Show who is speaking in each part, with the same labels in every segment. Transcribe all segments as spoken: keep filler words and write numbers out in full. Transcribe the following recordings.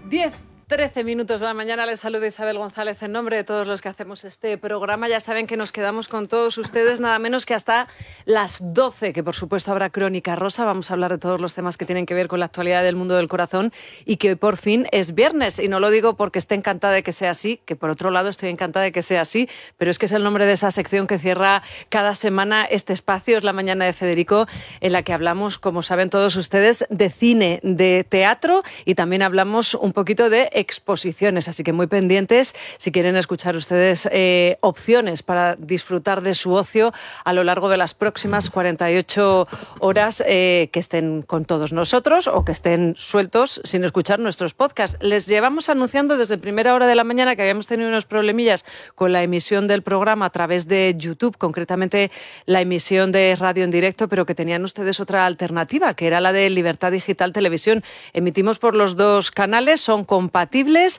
Speaker 1: diez, trece minutos de la mañana. Les saluda Isabel González en nombre de todos los que hacemos este programa. Ya saben que nos quedamos con todos ustedes nada menos que hasta las doce, que por supuesto habrá Crónica Rosa. Vamos a hablar de todos los temas que tienen que ver con la actualidad del mundo del corazón y que hoy por fin es viernes. Y no lo digo porque esté encantada de que sea así, que por otro lado estoy encantada de que sea así, pero es que es el nombre de esa sección que cierra cada semana este espacio. Es la Mañana de Federico, en la que hablamos, como saben todos ustedes, de cine, de teatro y también hablamos un poquito de exposiciones, así que muy pendientes si quieren escuchar ustedes eh, opciones para disfrutar de su ocio a lo largo de las próximas cuarenta y ocho horas, eh, que estén con todos nosotros o que estén sueltos sin escuchar nuestros podcasts. Les llevamos anunciando desde primera hora de la mañana que habíamos tenido unos problemillas con la emisión del programa a través de YouTube, concretamente la emisión de radio en directo, pero que tenían ustedes otra alternativa, que era la de Libertad Digital Televisión. Emitimos por los dos canales, son compatibles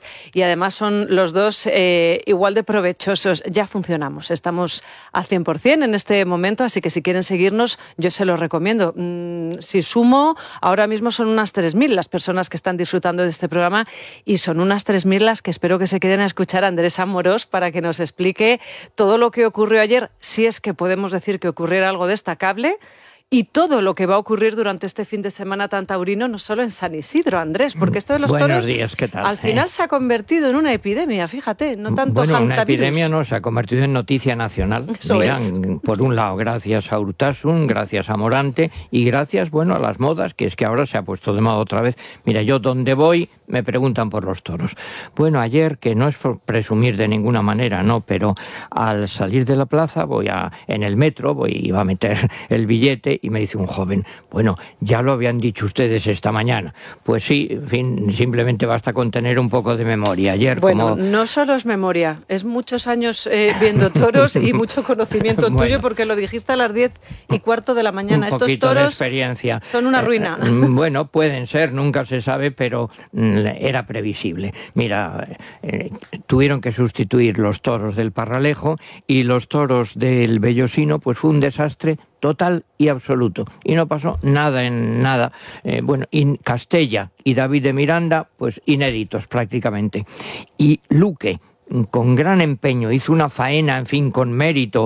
Speaker 1: y además son los dos eh, igual de provechosos. Ya funcionamos, estamos al cien por cien en este momento, así que si quieren seguirnos, yo se los recomiendo. Mm, si sumo, ahora mismo son unas tres mil las personas que están disfrutando de este programa y son unas tres mil las que espero que se queden a escuchar a Andrés Amorós para que nos explique todo lo que ocurrió ayer, si es que podemos decir que ocurriera algo destacable, y todo lo que va a ocurrir durante este fin de semana tan taurino, no solo en San Isidro, Andrés, porque esto de los
Speaker 2: Buenos
Speaker 1: toros
Speaker 2: días, ¿qué tal?
Speaker 1: al final
Speaker 2: eh.
Speaker 1: se ha convertido en una epidemia, fíjate, no tanto
Speaker 2: Bueno, una
Speaker 1: hantavirus.
Speaker 2: epidemia no, se ha convertido en noticia nacional.
Speaker 1: Eso
Speaker 2: Mira,
Speaker 1: es.
Speaker 2: por un lado, gracias a Urtasun, gracias a Morante y gracias, bueno, a las modas, que es que ahora se ha puesto de moda otra vez. Mira, yo donde voy me preguntan por los toros. Bueno, ayer, que no es por presumir de ninguna manera, no, pero al salir de la plaza, voy a en el metro, voy iba a meter el billete y me dice un joven, bueno, ya lo habían dicho ustedes esta mañana. Pues sí, en fin, simplemente basta con tener un poco de memoria. Ayer,
Speaker 1: bueno,
Speaker 2: como...
Speaker 1: no solo es memoria, es muchos años eh, viendo toros y mucho conocimiento bueno, tuyo, porque lo dijiste a las diez y cuarto de la mañana.
Speaker 2: Un
Speaker 1: Estos
Speaker 2: poquito
Speaker 1: toros
Speaker 2: de experiencia.
Speaker 1: Son una ruina.
Speaker 2: Eh, bueno, pueden ser, nunca se sabe, pero era previsible. Mira, eh, tuvieron que sustituir los toros del Parralejo y los toros del Bellosino, pues fue un desastre total y absoluto. Y no pasó nada en nada. Eh, bueno, y Castella y David de Miranda, pues inéditos prácticamente. Y Luque, con gran empeño, hizo una faena, en fin, con mérito.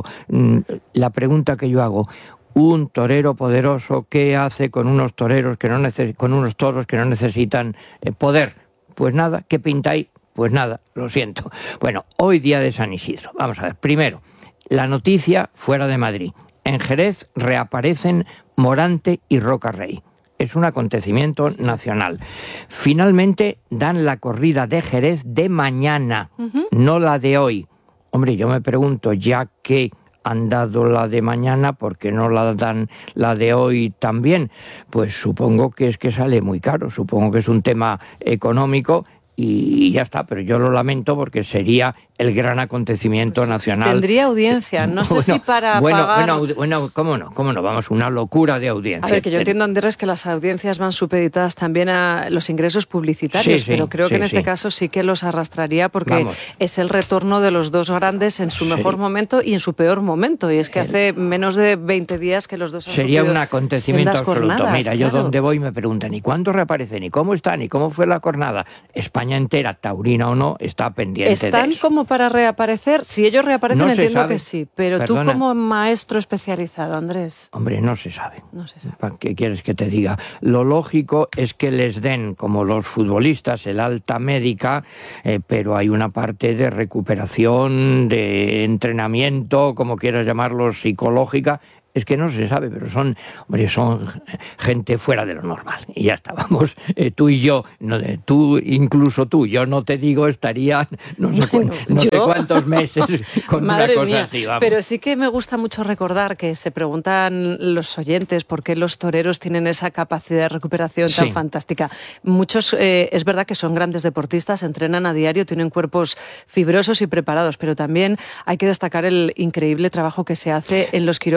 Speaker 2: La pregunta que yo hago, un torero poderoso, ¿qué hace con unos toreros que no neces- con unos toros que no necesitan eh, poder? Pues nada, ¿qué pinta ahí? Pues nada, lo siento. Bueno, hoy día de San Isidro. Vamos a ver, primero, la noticia fuera de Madrid. En Jerez reaparecen Morante y Roca Rey. Es un acontecimiento nacional. Finalmente dan la corrida de Jerez de mañana, uh-huh. no la de hoy. Hombre, yo me pregunto, ya que han dado la de mañana, ¿por qué no la dan la de hoy también? Pues supongo que es que sale muy caro, supongo que es un tema económico y ya está, pero yo lo lamento porque sería el gran acontecimiento pues nacional.
Speaker 1: Tendría audiencia, no sé bueno, si para
Speaker 2: bueno,
Speaker 1: pagar...
Speaker 2: Bueno, bueno, ¿cómo no? ¿Cómo no? Vamos, una locura de audiencia.
Speaker 1: A ver, que yo entiendo, Andrés, que las audiencias van supeditadas también a los ingresos publicitarios, sí, sí, pero creo sí, que en sí. este caso sí que los arrastraría porque Vamos. es el retorno de los dos grandes en su mejor sí. momento y en su peor momento, y es que hace menos de veinte días que los dos han
Speaker 2: Sería un acontecimiento absoluto.
Speaker 1: Jornadas,
Speaker 2: Mira,
Speaker 1: claro.
Speaker 2: yo donde voy me preguntan, ¿y cuándo reaparecen? ¿Y cómo están? ¿Y cómo fue la jornada? España entera, taurina o no, está pendiente
Speaker 1: ¿Están
Speaker 2: de eso.
Speaker 1: como para reaparecer? Si ellos reaparecen,
Speaker 2: no
Speaker 1: entiendo
Speaker 2: sabe.
Speaker 1: que sí. Pero
Speaker 2: Perdona.
Speaker 1: tú como maestro especializado, Andrés.
Speaker 2: Hombre, no se sabe.
Speaker 1: No se sabe.
Speaker 2: ¿Para qué quieres que te diga? Lo lógico es que les den, como los futbolistas, el alta médica, eh, pero hay una parte de recuperación, de entrenamiento, como quieras llamarlo, psicológica. Es que no se sabe, pero son, hombre, son gente fuera de lo normal. Y ya estábamos, eh, tú y yo, no, tú, incluso tú, yo no te digo, estaría no sé, bueno, no sé cuántos meses con
Speaker 1: Madre
Speaker 2: una cosa
Speaker 1: mía.
Speaker 2: así. Vamos.
Speaker 1: Pero sí que me gusta mucho recordar que se preguntan los oyentes por qué los toreros tienen esa capacidad de recuperación tan
Speaker 2: sí.
Speaker 1: fantástica. Muchos, eh, es verdad que son grandes deportistas, entrenan a diario, tienen cuerpos fibrosos y preparados, pero también hay que destacar el increíble trabajo que se hace en los quirófanos
Speaker 2: bueno,
Speaker 1: de las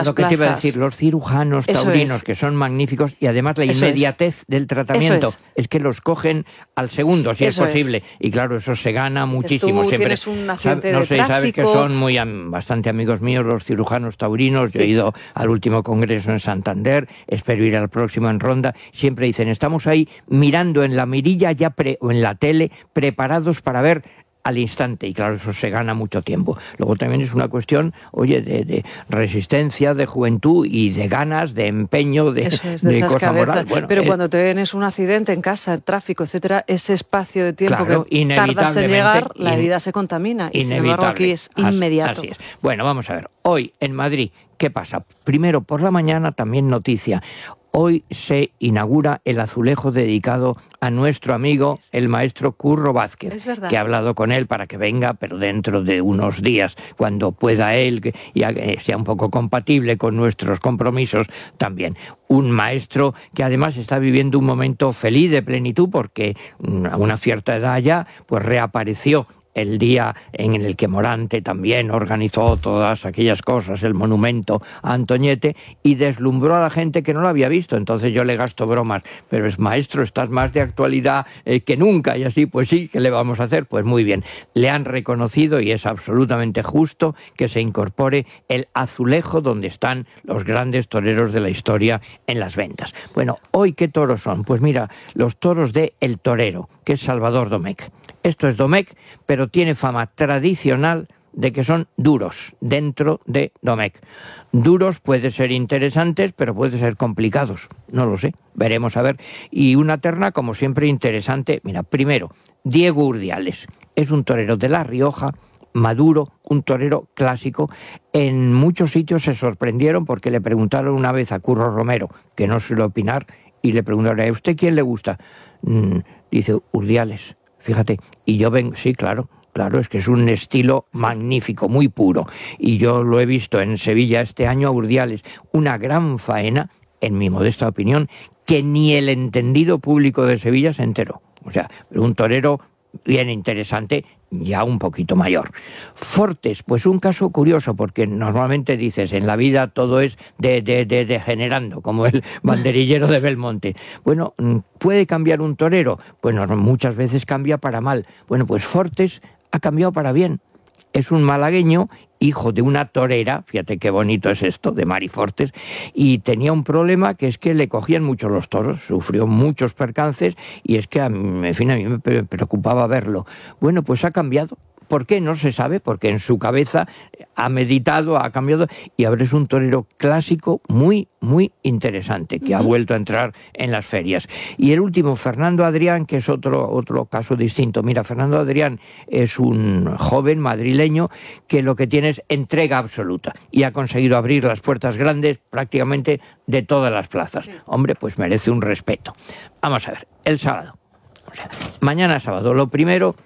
Speaker 1: las
Speaker 2: lo que
Speaker 1: plazas.
Speaker 2: te iba a decir, los cirujanos
Speaker 1: Eso
Speaker 2: taurinos,
Speaker 1: es.
Speaker 2: que son magníficos, y además la
Speaker 1: Eso
Speaker 2: inmediatez
Speaker 1: es.
Speaker 2: del tratamiento,
Speaker 1: Eso
Speaker 2: es. es que los cogen al segundo, si
Speaker 1: Eso
Speaker 2: es posible,
Speaker 1: es.
Speaker 2: y claro, eso se gana muchísimo.
Speaker 1: Tú
Speaker 2: Siempre,
Speaker 1: tienes un accidente
Speaker 2: no
Speaker 1: de
Speaker 2: sé, sabes que
Speaker 1: tráfico.
Speaker 2: son muy am- bastante amigos míos los cirujanos taurinos.
Speaker 1: Sí.
Speaker 2: Yo he ido al último congreso en Santander, espero ir al próximo en Ronda. Siempre dicen, estamos ahí mirando en la mirilla ya pre, o en la tele, preparados para ver al instante, y claro, eso se gana mucho tiempo. Luego también es una cuestión, oye, de, de resistencia, de juventud y de ganas, de empeño, de,
Speaker 1: Eso es, de,
Speaker 2: de
Speaker 1: esas
Speaker 2: cosa
Speaker 1: cabezas.
Speaker 2: moral. Bueno,
Speaker 1: Pero
Speaker 2: eh,
Speaker 1: cuando tienes un accidente en casa, tráfico, etcétera, ese espacio de tiempo
Speaker 2: Claro,
Speaker 1: que tardas en
Speaker 2: inevitablemente,
Speaker 1: llegar, la
Speaker 2: in-
Speaker 1: herida se contamina. Y sin embargo aquí es
Speaker 2: As-
Speaker 1: inmediato.
Speaker 2: Así es. Bueno, vamos a ver. Hoy en Madrid, ¿qué pasa? Primero, por la mañana también noticia. Hoy se inaugura el azulejo dedicado a nuestro amigo, el maestro Curro Vázquez,
Speaker 1: Es verdad.
Speaker 2: que he hablado con él para que venga, pero dentro de unos días, cuando pueda él, que ya que sea un poco compatible con nuestros compromisos también. Un maestro que además está viviendo un momento feliz de plenitud porque mm, a una cierta edad ya, pues reapareció el día en el que Morante también organizó todas aquellas cosas, el monumento a Antoñete, y deslumbró a la gente que no lo había visto. Entonces yo le gasto bromas, pero es maestro, estás más de actualidad eh, que nunca, y así, pues sí, ¿qué le vamos a hacer? Pues muy bien, le han reconocido y es absolutamente justo que se incorpore el azulejo donde están los grandes toreros de la historia en las ventas. Bueno, ¿hoy qué toros son? Pues mira, los toros de El Torero, que es Salvador Domecq. Esto es Domecq, pero tiene fama tradicional de que son duros dentro de Domecq. Duros puede ser interesantes, pero puede ser complicados. No lo sé, veremos a ver. Y una terna, como siempre, interesante. Mira, primero, Diego Urdiales. Es un torero de La Rioja, maduro, un torero clásico. En muchos sitios se sorprendieron porque le preguntaron una vez a Curro Romero, que no suele opinar, y le preguntaron, ¿a usted quién le gusta? Mm, dice, Urdiales. Fíjate, y yo vengo, sí, claro, claro, es que es un estilo magnífico, muy puro. Y yo lo he visto en Sevilla este año a Urdiales, una gran faena, en mi modesta opinión, que ni el entendido público de Sevilla se enteró. O sea, un torero bien interesante, ya un poquito mayor. Fortes, pues un caso curioso, porque normalmente dices, en la vida todo es de, de, de degenerando, como el banderillero de Belmonte. Bueno, ¿puede cambiar un torero? Bueno, muchas veces cambia para mal. Bueno, pues Fortes ha cambiado para bien. Es un malagueño, hijo de una torera, fíjate qué bonito es esto, de Mari Fortes, y tenía un problema que es que le cogían mucho los toros, sufrió muchos percances, y es que a mí, en fin, a mí me preocupaba verlo. Bueno, pues ha cambiado. ¿Por qué? No se sabe, porque en su cabeza ha meditado, ha cambiado, y ahora es un torero clásico muy, muy interesante, que uh-huh. ha vuelto a entrar en las ferias. Y el último, Fernando Adrián, que es otro, otro caso distinto. Mira, Fernando Adrián es un joven madrileño que lo que tiene es entrega absoluta, y ha conseguido abrir las puertas grandes prácticamente de todas las plazas. Sí. Hombre, pues merece un respeto. Vamos a ver, el sábado. O sea, mañana sábado, lo primero,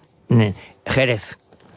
Speaker 2: Jerez.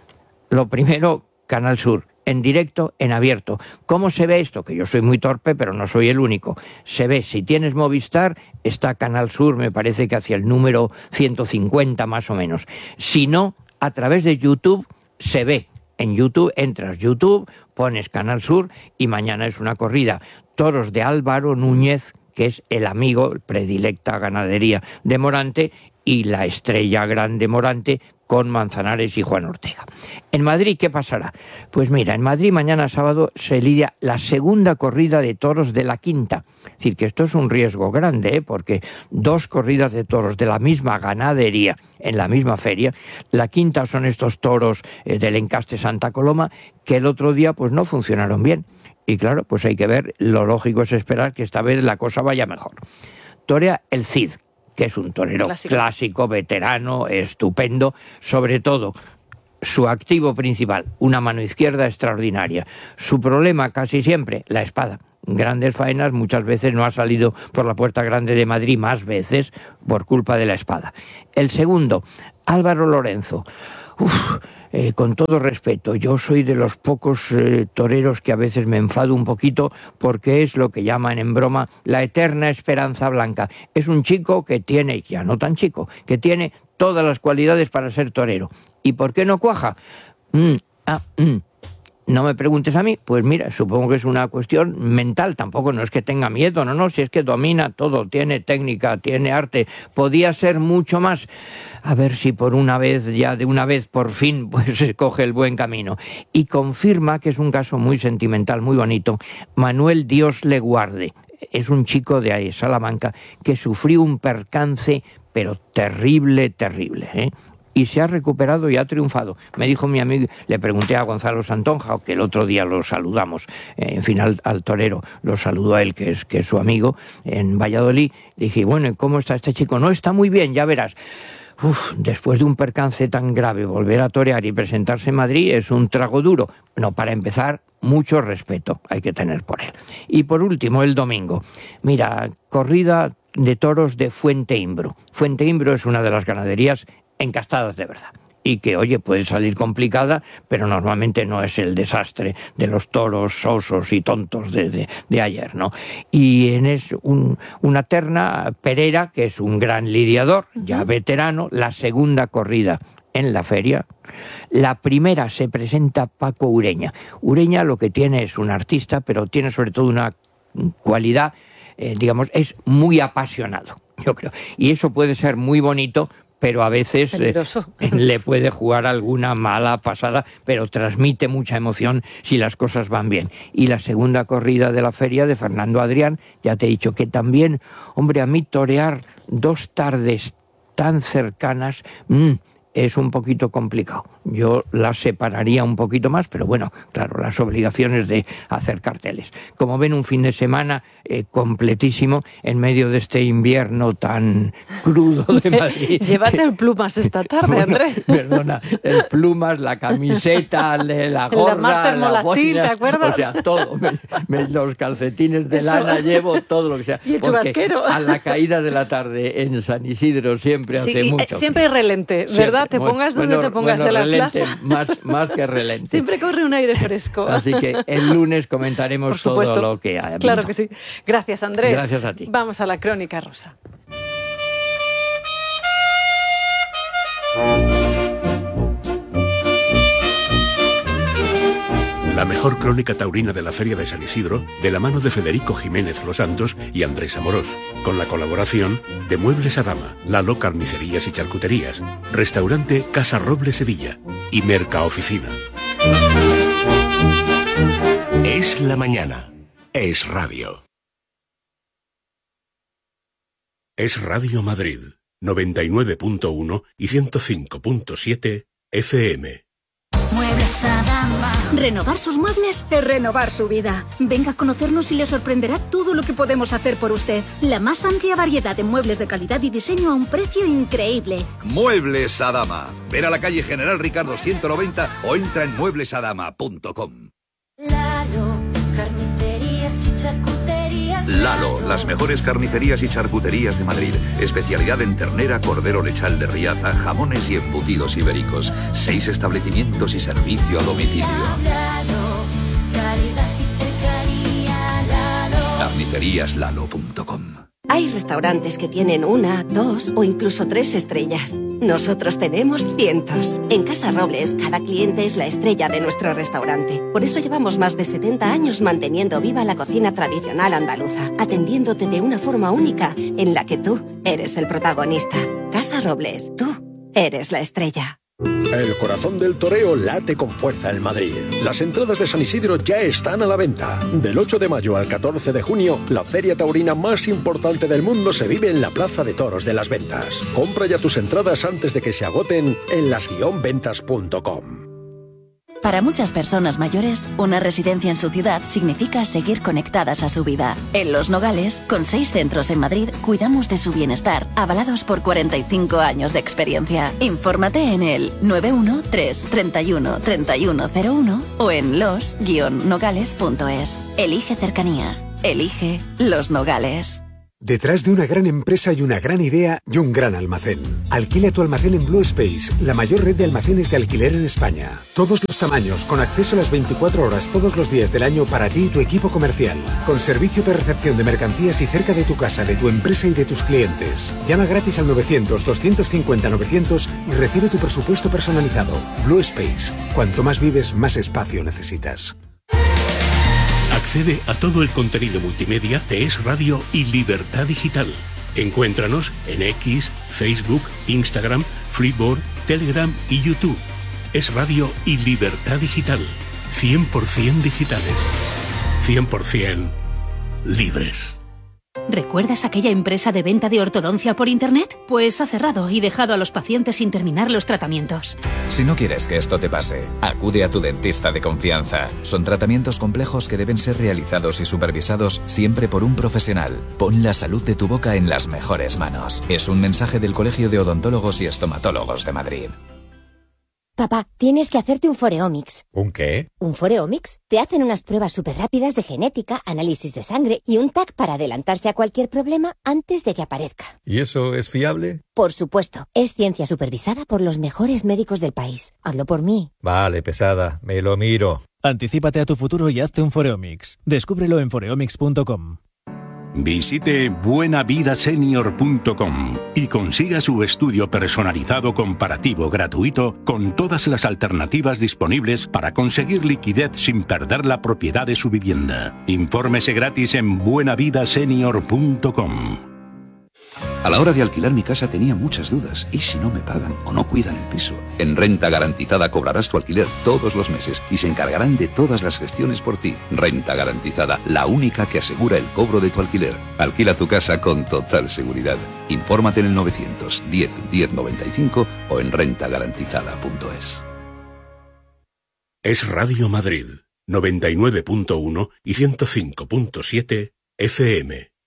Speaker 2: Lo primero, Canal Sur, en directo, en abierto. ¿Cómo se ve esto? Que yo soy muy torpe, pero no soy el único. Se ve, si tienes Movistar, está Canal Sur, me parece que hacia el número ciento cincuenta más o menos. Si no, a través de YouTube se ve. En YouTube, entras YouTube, pones Canal Sur y mañana es una corrida. Toros de Álvaro Núñez, que es el amigo, predilecta ganadería de Morante, y la estrella grande Morante, con Manzanares y Juan Ortega. En Madrid, ¿qué pasará? Pues mira, en Madrid mañana sábado se lidia la segunda corrida de toros de la quinta. Es decir, que esto es un riesgo grande, ¿eh? Porque dos corridas de toros de la misma ganadería en la misma feria. La quinta son estos toros eh, del encaste Santa Coloma, que el otro día pues no funcionaron bien. Y claro, pues hay que ver, lo lógico es esperar que esta vez la cosa vaya mejor. Torea el Cid, que es un torero clásico. clásico, veterano, estupendo, sobre todo su activo principal, una mano izquierda extraordinaria. Su problema casi siempre, la espada. Grandes faenas, muchas veces no ha salido por la Puerta Grande de Madrid, más veces por culpa de la espada. El segundo, Álvaro Lorenzo. Uf, eh, con todo respeto, yo soy de los pocos eh, toreros que a veces me enfado un poquito porque es lo que llaman en broma la eterna esperanza blanca. Es un chico que tiene, ya no tan chico, que tiene todas las cualidades para ser torero. ¿Y por qué no cuaja? Mm, ah, mm. No me preguntes a mí, pues mira, supongo que es una cuestión mental, tampoco no es que tenga miedo, no, no, si es que domina todo, tiene técnica, tiene arte, podía ser mucho más. A ver si por una vez, ya de una vez por fin, pues se coge el buen camino. Y confirma que es un caso muy sentimental, muy bonito. Manuel, Dios le guarde, es un chico de ahí, Salamanca, que sufrió un percance, pero terrible, terrible, ¿eh? Y se ha recuperado y ha triunfado. Me dijo mi amigo, le pregunté a Gonzalo Santonja, que el otro día lo saludamos, eh, en fin, al, al torero, lo saludó a él, que es, que es su amigo, en Valladolid. Le dije, bueno, ¿cómo está este chico? No, está muy bien, ya verás. Uf, después de un percance tan grave, volver a torear y presentarse en Madrid es un trago duro. No, para empezar, mucho respeto hay que tener por él. Y por último, el domingo. Mira, corrida de toros de Fuente Imbro. Fuente Imbro es una de las ganaderías encastadas de verdad, y que, oye, puede salir complicada, pero normalmente no es el desastre de los toros sosos y tontos de, de, de ayer, ¿no? Y en es un, una terna, Perera, que es un gran lidiador, ya veterano, la segunda corrida en la feria. La primera se presenta Paco Ureña. Ureña lo que tiene es un artista, pero tiene sobre todo una cualidad, eh, digamos, es muy apasionado, yo creo, y eso puede ser muy bonito, pero a veces eh, le puede jugar alguna mala pasada, pero transmite mucha emoción si las cosas van bien. Y la segunda corrida de la feria de Fernando Adrián, ya te he dicho que también, hombre, a mí torear dos tardes tan cercanas, mmm, es un poquito complicado. Yo las separaría un poquito más, pero bueno, claro, las obligaciones de hacer carteles. Como ven, un fin de semana eh, completísimo en medio de este invierno tan crudo de Madrid.
Speaker 1: Llévate el plumas esta tarde, bueno, Andrés.
Speaker 2: Perdona, el plumas, la camiseta, la gorra,
Speaker 1: la, la boina, ¿te acuerdas?
Speaker 2: O sea, todo. Me, me, los calcetines de Eso. lana llevo, todo lo que sea.
Speaker 1: Y el chubasquero.
Speaker 2: A la caída de la tarde en San Isidro siempre
Speaker 1: sí,
Speaker 2: hace mucho.
Speaker 1: Siempre hay relente, ¿verdad? Siempre. Te pongas donde
Speaker 2: bueno,
Speaker 1: te pongas
Speaker 2: bueno,
Speaker 1: de la
Speaker 2: relente,
Speaker 1: plaza.
Speaker 2: Más, más que relente.
Speaker 1: Siempre corre un aire fresco.
Speaker 2: Así que el lunes comentaremos todo lo que ha habido.
Speaker 1: Claro que sí. Gracias, Andrés.
Speaker 2: Gracias a ti.
Speaker 1: Vamos a la crónica rosa.
Speaker 3: La mejor crónica taurina de la Feria de San Isidro, de la mano de Federico Jiménez Los Santos y Andrés Amorós, con la colaboración de Muebles Adama, Lalo Carnicerías y Charcuterías, Restaurante Casa Roble Sevilla y Merca Oficina.
Speaker 4: Es la mañana. Es radio.
Speaker 3: Es Radio Madrid, noventa y nueve punto uno y ciento cinco punto siete F M.
Speaker 5: Muebles Adama. Renovar sus muebles es renovar su vida. Venga a conocernos y le sorprenderá todo lo que podemos hacer por usted. La más amplia variedad de muebles de calidad y diseño a un precio increíble.
Speaker 6: Muebles Adama. Ven a la calle General Ricardo ciento noventa o entra en muebles adama punto com.
Speaker 7: Lalo, carnicerías y charcuterías.
Speaker 6: Lalo, las mejores carnicerías y charcuterías de Madrid. Especialidad en ternera, cordero lechal de Riaza, jamones y embutidos ibéricos. Seis establecimientos y servicio a domicilio.
Speaker 7: Lalo, calidad y cercanía. Lalo.
Speaker 6: carnicerías lalo punto com.
Speaker 8: Hay restaurantes que tienen una, dos o incluso tres estrellas. Nosotros tenemos cientos. En Casa Robles, cada cliente es la estrella de nuestro restaurante. Por eso llevamos más de setenta años manteniendo viva la cocina tradicional andaluza, atendiéndote de una forma única en la que tú eres el protagonista. Casa Robles, tú eres la estrella.
Speaker 9: El corazón del toreo late con fuerza en Madrid. Las entradas de San Isidro ya están a la venta. Del ocho de mayo al catorce de junio, la feria taurina más importante del mundo se vive en la Plaza de Toros de las Ventas. Compra ya tus entradas antes de que se agoten en las guion ventas punto com.
Speaker 10: Para muchas personas mayores, una residencia en su ciudad significa seguir conectadas a su vida. En Los Nogales, con seis centros en Madrid, cuidamos de su bienestar, avalados por cuarenta y cinco años de experiencia. Infórmate en el nueve uno tres, treinta y uno, treinta y uno cero uno o en los guion nogales punto es. Elige cercanía. Elige Los Nogales.
Speaker 11: Detrás de una gran empresa hay una gran idea y un gran almacén. Alquila tu almacén en Blue Space, la mayor red de almacenes de alquiler en España. Todos los tamaños, con acceso a las veinticuatro horas todos los días del año para ti y tu equipo comercial. Con servicio de recepción de mercancías y cerca de tu casa, de tu empresa y de tus clientes. Llama gratis al novecientos, doscientos cincuenta, novecientos y recibe tu presupuesto personalizado. Blue Space. Cuanto más vives, más espacio necesitas.
Speaker 3: Accede a todo el contenido multimedia de Es Radio y Libertad Digital. Encuéntranos en X, Facebook, Instagram, Flipboard, Telegram y YouTube. Es Radio y Libertad Digital. cien por ciento digitales. cien por ciento libres.
Speaker 5: ¿Recuerdas aquella empresa de venta de ortodoncia por Internet? Pues ha cerrado y dejado a los pacientes sin terminar los tratamientos.
Speaker 12: Si no quieres que esto te pase, acude a tu dentista de confianza. Son tratamientos complejos que deben ser realizados y supervisados siempre por un profesional. Pon la salud de tu boca en las mejores manos. Es un mensaje del Colegio de Odontólogos y Estomatólogos de Madrid.
Speaker 13: Papá, tienes que hacerte un Foreomics.
Speaker 14: ¿Un qué?
Speaker 13: ¿Un Foreomics? Te hacen unas pruebas súper rápidas de genética, análisis de sangre y un T A C para adelantarse a cualquier problema antes de que aparezca.
Speaker 14: ¿Y eso es fiable?
Speaker 13: Por supuesto. Es ciencia supervisada por los mejores médicos del país. Hazlo por mí.
Speaker 14: Vale, pesada. Me lo miro.
Speaker 15: Anticípate a tu futuro y hazte un Foreomics. Descúbrelo en foreomics punto com.
Speaker 16: Visite buena vida senior punto com y consiga su estudio personalizado comparativo gratuito con todas las alternativas disponibles para conseguir liquidez sin perder la propiedad de su vivienda. Infórmese gratis en buena vida senior punto com.
Speaker 6: A la hora de alquilar mi casa tenía muchas dudas. ¿Y si no me pagan o no cuidan el piso? En Renta Garantizada cobrarás tu alquiler todos los meses y se encargarán de todas las gestiones por ti. Renta Garantizada, la única que asegura el cobro de tu alquiler. Alquila tu casa con total seguridad. Infórmate en el novecientos diez, diez noventa y cinco o en renta garantizada punto es.
Speaker 3: Es Radio Madrid, noventa y nueve punto uno y ciento cinco punto siete F M.